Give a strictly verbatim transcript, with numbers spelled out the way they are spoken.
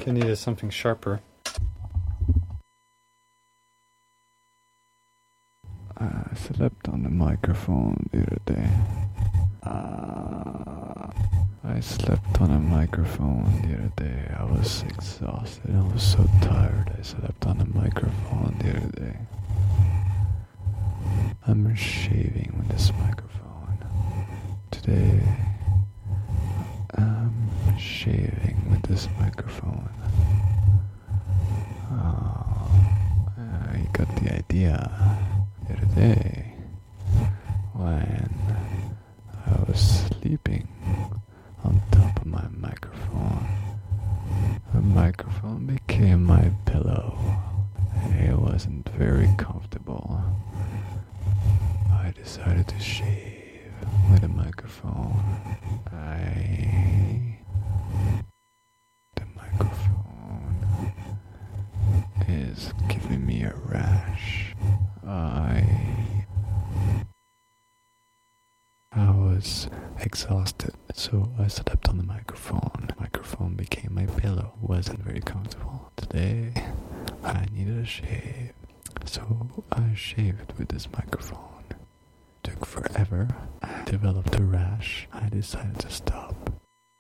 You needed something sharper. I slept on the microphone the other day. Uh, I slept on a microphone the other day. I was exhausted. I was so tired. I slept on a microphone the other day. I'm shaving with this microphone. Today, I'm shaving with this microphone. Oh, I got the idea the other day when I was sleeping on top of my microphone. The microphone became my pillow. It wasn't very comfortable. I decided to shave with a microphone. I... The microphone is giving me a rash. I... I was exhausted, so I slept on the microphone. The microphone became my pillow. It wasn't very comfortable. Today, I needed a shave, so I shaved with this microphone. Took forever. I developed a rash. I decided to stop.